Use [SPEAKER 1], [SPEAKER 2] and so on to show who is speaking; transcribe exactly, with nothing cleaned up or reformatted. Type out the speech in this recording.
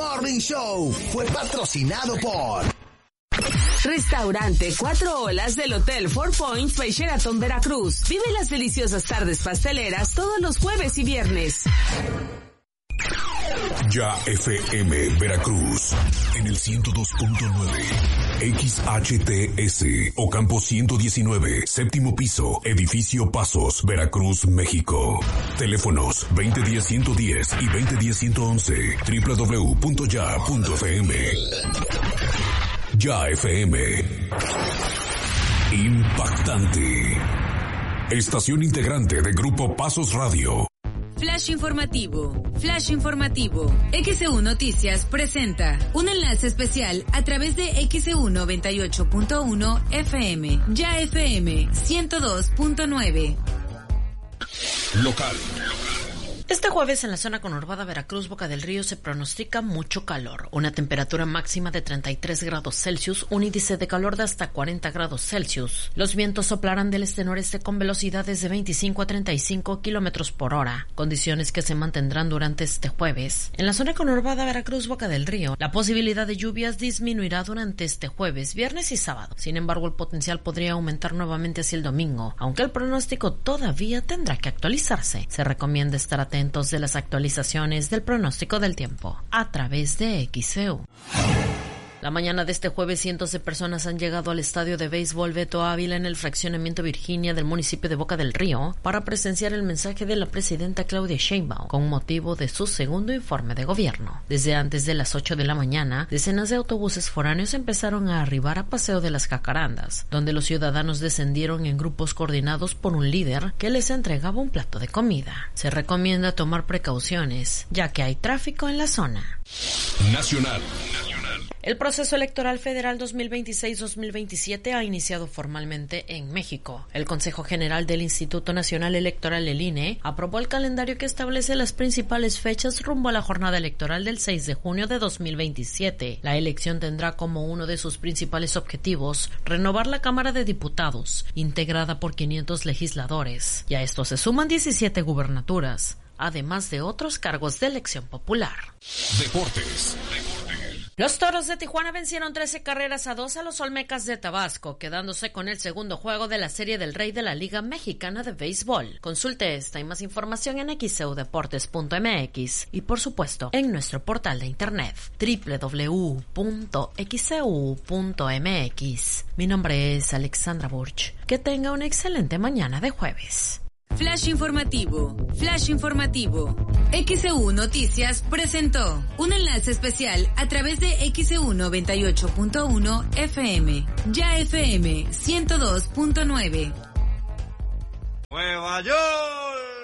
[SPEAKER 1] Morning Show fue patrocinado por
[SPEAKER 2] Restaurante Cuatro Olas del Hotel Four Points by Sheraton Veracruz. Vive las deliciosas tardes pasteleras todos los jueves y viernes.
[SPEAKER 3] Ya F M Veracruz en el ciento dos punto nueve, X H T S Ocampo ciento diecinueve, séptimo piso, edificio Pasos, Veracruz, México. Teléfonos veinte diez ciento diez y veinte diez ciento once, doble u doble u doble u punto ya punto f m. Ya F M. Impactante. Estación integrante de Grupo Pasos Radio.
[SPEAKER 4] Flash informativo, Flash informativo. X E U Noticias presenta un enlace especial a través de X E U noventa y ocho punto uno F M, Ya F M ciento dos punto nueve.
[SPEAKER 3] Local.
[SPEAKER 5] Este jueves en la zona conurbada Veracruz, Boca del Río, se pronostica mucho calor. Una temperatura máxima de treinta y tres grados Celsius, un índice de calor de hasta cuarenta grados Celsius. Los vientos soplarán del este-noreste con velocidades de veinticinco a treinta y cinco kilómetros por hora, condiciones que se mantendrán durante este jueves. En la zona conurbada Veracruz, Boca del Río, la posibilidad de lluvias disminuirá durante este jueves, viernes y sábado. Sin embargo, el potencial podría aumentar nuevamente hacia el domingo, aunque el pronóstico todavía tendrá que actualizarse. Se recomienda estar atento de las actualizaciones del pronóstico del tiempo a través de X E U. La mañana de este jueves, cientos de personas han llegado al estadio de béisbol Beto Ávila en el fraccionamiento Virginia del municipio de Boca del Río para presenciar el mensaje de la presidenta Claudia Sheinbaum con motivo de su segundo informe de gobierno. Desde antes de las ocho de la mañana, decenas de autobuses foráneos empezaron a arribar a Paseo de las Jacarandas, donde los ciudadanos descendieron en grupos coordinados por un líder que les entregaba un plato de comida. Se recomienda tomar precauciones, ya que hay tráfico en la zona.
[SPEAKER 3] Nacional.
[SPEAKER 5] El proceso electoral federal dos mil veintiséis dos mil veintisiete ha iniciado formalmente en México. El Consejo General del Instituto Nacional Electoral, el I N E, aprobó el calendario que establece las principales fechas rumbo a la jornada electoral del seis de junio de dos mil veintisiete. La elección tendrá como uno de sus principales objetivos renovar la Cámara de Diputados, integrada por quinientos legisladores, y a esto se suman diecisiete gubernaturas, además de otros cargos de elección popular.
[SPEAKER 3] Deportes.
[SPEAKER 5] Los Toros de Tijuana vencieron trece carreras a dos a los Olmecas de Tabasco, quedándose con el segundo juego de la Serie del Rey de la Liga Mexicana de Béisbol. Consulte esta y más información en x e u deportes punto m x y, por supuesto, en nuestro portal de internet doble u doble u doble u punto x e u punto m x. Mi nombre es Alexandra Burch. Que tenga una excelente mañana de jueves.
[SPEAKER 4] Flash informativo, Flash informativo. X E U Noticias presentó un enlace especial a través de X E U noventa y ocho punto uno F M, Ya F M ciento dos punto nueve.
[SPEAKER 6] Nueva York.